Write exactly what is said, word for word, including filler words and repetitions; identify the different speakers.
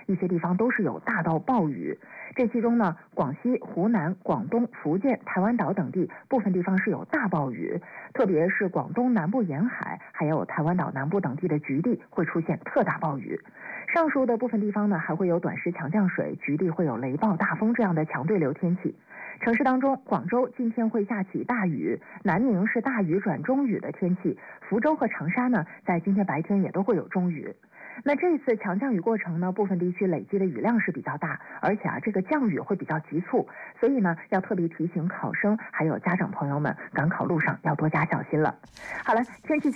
Speaker 1: 一些地方都是有大到暴雨。这其中呢，广西、湖南、广东、福建、台湾岛等地部分地方是有大暴雨，特别是广东南部沿海还有台湾岛南部等地的局地会出现特大暴雨。上述的部分地方呢，还会有短时强降水，局地会有雷暴、大风这样的强对流天气。城市当中，广州今天会下起大雨，南宁是大雨转中雨的天气，福州和长沙呢，在今天白天也都会有中雨。那这一次强降雨过程呢，部分地区累积的雨量是比较大，而且啊，这个降雨会比较急促，所以呢，要特别提醒考生还有家长朋友们，赶考路上要多加小心了。好了，天气